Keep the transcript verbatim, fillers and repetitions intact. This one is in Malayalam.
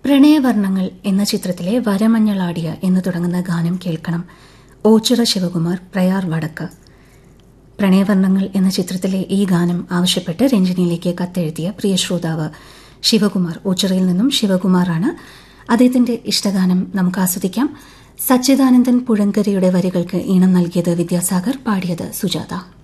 പ്രണയവർണ്ണങ്ങൾ എന്ന ചിത്രത്തിലെ വരമഞ്ഞളാടിയ എന്ന് തുടങ്ങുന്ന ഗാനം കേൾക്കണം. ഓച്ചിറ ശിവകുമാർ, പ്രയാർ വടക്ക്. പ്രണയവർണ്ണങ്ങൾ എന്ന ചിത്രത്തിലെ ഈ ഗാനം ആവശ്യപ്പെട്ട് രഞ്ജിനിയിലേക്ക് കത്തെഴുതിയ പ്രിയ ശ്രോതാവ് ശിവകുമാർ, ഓച്ചിറയിൽ നിന്നും ശിവകുമാറാണ്. അദ്ദേഹത്തിന്റെ ഇഷ്ടഗാനം നമുക്ക് ആസ്വദിക്കാം. സച്ചിദാനന്ദൻ പുഴങ്കരയുടെ വരികൾക്ക് ഈണം നൽകിയത് വിദ്യാസാഗർ, പാടിയത് സുജാത.